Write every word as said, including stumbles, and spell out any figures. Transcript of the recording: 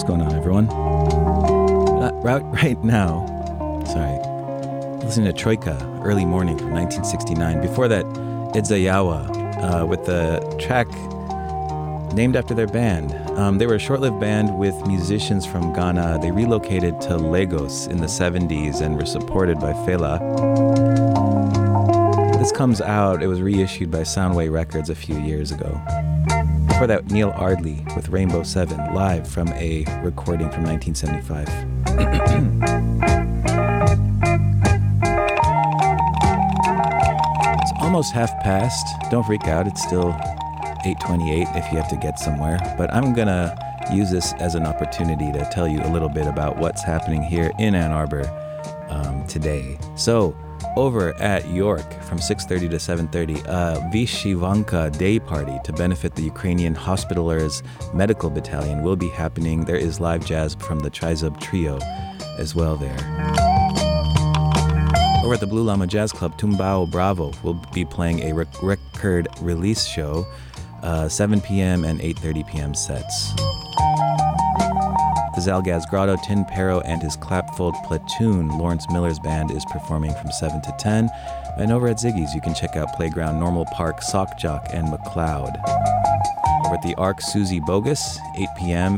What's going on, everyone? Uh, right, right now, sorry, listening to Troika, Early Morning from nineteen sixty-nine. Before that, Idzayawa uh, with the track named after their band. Um, they were a short-lived band with musicians from Ghana. They relocated to Lagos in the seventies and were supported by Fela. This comes out, it was reissued by Soundway Records a few years ago. Before that, Neil Ardley with Rainbow seven, live from a recording from nineteen seventy-five. It's almost half past. Don't freak out, it's still eight twenty-eight if you have to get somewhere. But I'm gonna use this as an opportunity to tell you a little bit about what's happening here in Ann Arbor um, today. So, over at York from six thirty to seven thirty, a Vishivanka Day Party to benefit the Ukrainian Hospitalers Medical Battalion will be happening. There is live jazz from the Trizub Trio as well there. Over at the Blue Llama Jazz Club, Tumbao Bravo will be playing a rec- record release show, uh, seven p.m. and eight thirty p.m. sets. The Zalgaz Grotto, Tin Pero and his Clapfold Platoon, Lawrence Miller's band, is performing from seven to ten. And over at Ziggy's, you can check out Playground, Normal Park, Sock Jock, and McLeod. Over at the Arc, Susie Bogus, eight p.m.